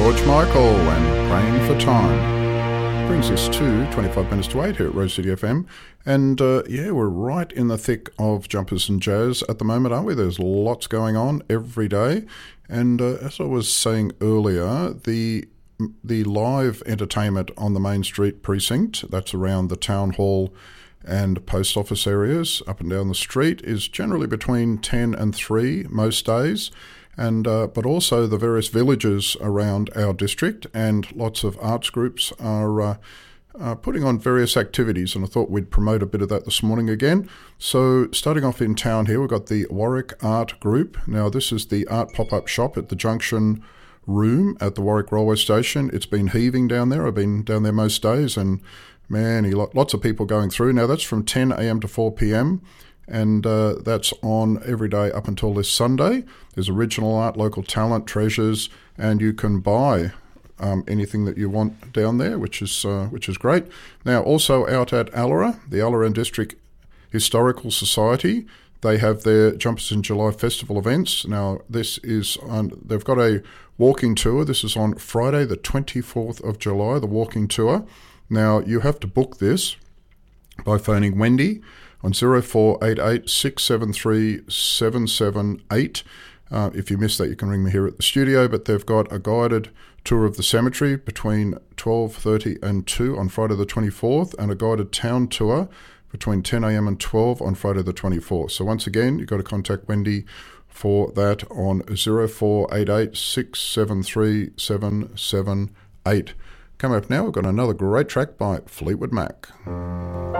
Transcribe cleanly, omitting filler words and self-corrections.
George Michael and Praying for Time. Brings us to 25 minutes to 8 here at Rose City FM. And we're right in the thick of Jumpers and Jazz at the moment, aren't we? There's lots going on every day. And as I was saying earlier, the live entertainment on the Main Street precinct, that's around the Town Hall and post office areas up and down the street, is generally between 10 and 3 most days. And but also the various villages around our district and lots of arts groups are putting on various activities, and I thought we'd promote a bit of that this morning again. So starting off in town here, we've got the Warwick Art Group. Now this is the art pop-up shop at the Junction Room at the Warwick Railway Station. It's been heaving down there. I've been down there most days, and man, lots of people going through. Now that's from 10 a.m. to 4 p.m, and that's on every day up until this Sunday. There's original art, local talent, treasures, and you can buy anything that you want down there, which is great. Now, also out at Allora, the Allora District Historical Society, they have their Jumpers in July festival events. Now, this is they've got a walking tour. This is on Friday, the 24th of July, the walking tour. Now, you have to book this by phoning Wendy on 0488 673 778. If you miss that, you can ring me here at the studio, but they've got a guided tour of the cemetery between 12:30 and 2 on Friday the 24th, and a guided town tour between 10 a.m. and 12 on Friday the 24th. So once again, you've got to contact Wendy for that on 0488 673 778. Coming up now, we've got another great track by Fleetwood Mac.